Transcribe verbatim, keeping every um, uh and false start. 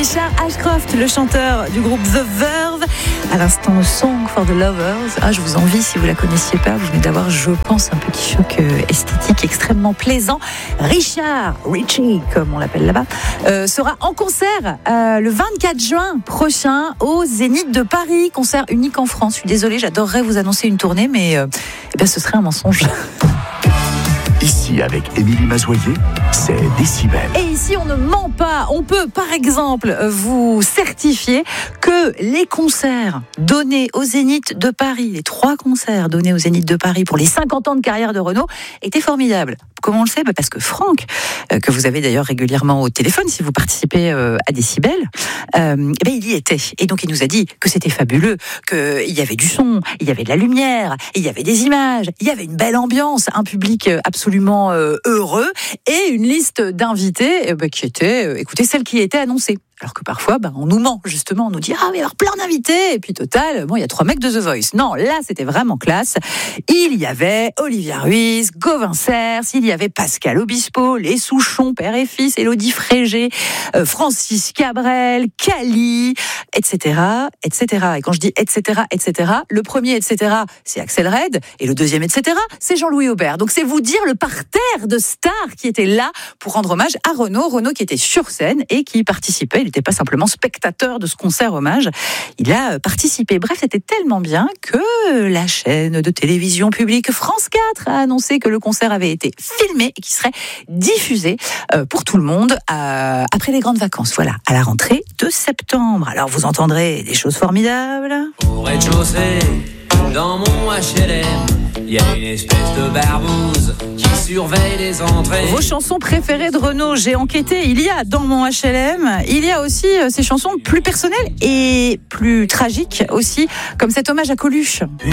Richard Ashcroft, le chanteur du groupe The Verve. À l'instant, Song for the Lovers. Ah, je vous envie si vous la connaissiez pas. Vous venez d'avoir, je pense, un petit choc euh, esthétique extrêmement plaisant. Richard, Richie, comme on l'appelle là-bas, euh, sera en concert euh, le vingt-quatre juin prochain au Zénith de Paris. Concert unique en France. Je suis désolée, j'adorerais vous annoncer une tournée, mais euh, eh bien, ce serait un mensonge. Ici, avec Émilie Mazoyer, c'est Décibel. Et ici, on ne ment pas. On peut, par exemple, vous certifier que les concerts donnés au Zénith de Paris, les trois concerts donnés au Zénith de Paris pour les cinquante ans de carrière de Renaud, étaient formidables. Comment on le sait ? Parce que Franck, euh, que vous avez d'ailleurs régulièrement au téléphone si vous participez euh, à Décibel, euh, eh bien, il y était. Et donc, il nous a dit que c'était fabuleux, qu'il y avait du son, il y avait de la lumière, il y avait des images, il y avait une belle ambiance, un public absolument euh, heureux et une liste d'invités eh ben, qui était, euh, écoutez, celle qui était annoncée. Alors que parfois, ben, on nous ment, justement. On nous dit, ah, mais il y a plein d'invités. Et puis, total, bon, il y a trois mecs de The Voice. Non, là, c'était vraiment classe. Il y avait Olivia Ruiz, Gauvin Cers, il y avait Pascal Obispo, les Souchon, père et fils, Élodie Frégé, euh, Francis Cabrel, Cali, et cetera, et cetera. Et quand je dis et cetera, et cetera, le premier, et cetera, c'est Axel Red. Et le deuxième, et cetera, c'est Jean-Louis Aubert. Donc, c'est vous dire le parterre de stars qui étaient là pour rendre hommage à Renaud. Renaud qui était sur scène et qui participait. Il n'était pas simplement spectateur de ce concert hommage, il a participé. Bref, c'était tellement bien que la chaîne de télévision publique France quatre a annoncé que le concert avait été filmé et qu'il serait diffusé pour tout le monde après les grandes vacances. Voilà, à la rentrée de septembre. Alors vous entendrez des choses formidables. Au rez-de-chaussée, dans mon H L M, il y a une espèce de barbouze qui surveille les entrées. Vos chansons préférées de Renaud, j'ai enquêté, il y a dans mon H L M, il y a aussi ces chansons plus personnelles et plus tragiques aussi, comme cet hommage à Coluche.